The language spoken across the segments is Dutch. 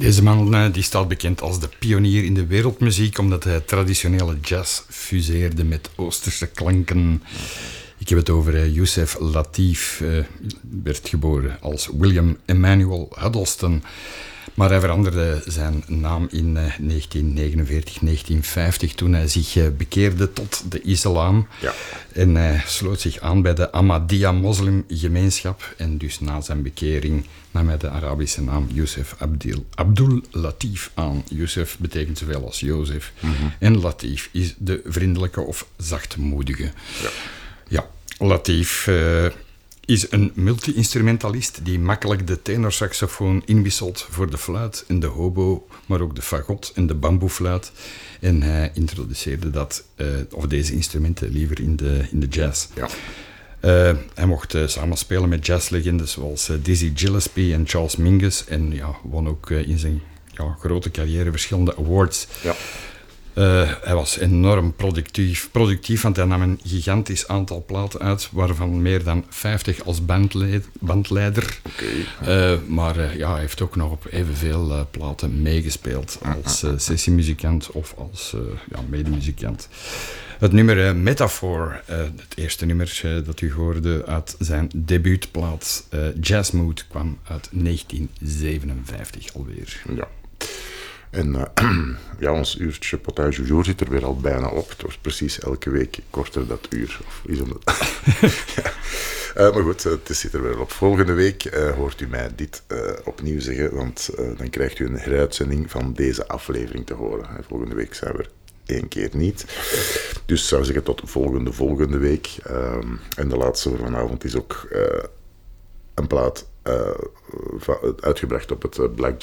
Deze man die staat bekend als de pionier in de wereldmuziek, omdat hij traditionele jazz fuseerde met oosterse klanken. Ik heb het over Yusef Lateef. Werd geboren als William Emmanuel Huddleston. Maar hij veranderde zijn naam in 1949, 1950 toen hij zich bekeerde tot de islam. Ja. En hij sloot zich aan bij de Ahmadiyya-moslimgemeenschap. En dus na zijn bekering nam hij de Arabische naam Yusef Abdul Lateef aan. Yusef betekent zoveel als Jozef. Mm-hmm. En Lateef is de vriendelijke of zachtmoedige. Ja, Lateef is een multi-instrumentalist die makkelijk de tenorsaxofoon inwisselt voor de fluit en de hobo, maar ook de fagot en de bamboefluit. En hij introduceerde deze instrumenten liever in de jazz. Ja. Hij mocht samenspelen met jazzlegendes zoals Dizzy Gillespie en Charles Mingus en won ook in zijn grote carrière verschillende awards. Ja. Hij was enorm productief, want hij nam een gigantisch aantal platen uit, waarvan meer dan 50 als bandleider. Okay. Maar hij heeft ook nog op evenveel platen meegespeeld als sessiemuzikant of als medemuzikant. Het nummer Metaphor, het eerste nummer dat u hoorde uit zijn debuutplaat Jazzmood, kwam uit 1957 alweer. Ja. En ons uurtje Potage du Jour zit er weer al bijna op. Het wordt precies elke week korter dat uur. Of is het... maar goed, het zit er weer op. Volgende week hoort u mij dit opnieuw zeggen, want dan krijgt u een heruitzending van deze aflevering te horen. Volgende week zijn we er 1 keer niet. Dus zou ik zeggen tot volgende week. En de laatste voor vanavond is ook een plaat uitgebracht op het Black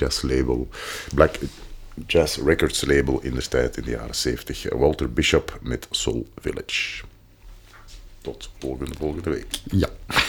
Jazz Records label in de tijd in de jaren 70. Walter Bishop met Soul Village. Tot volgende week. Ja.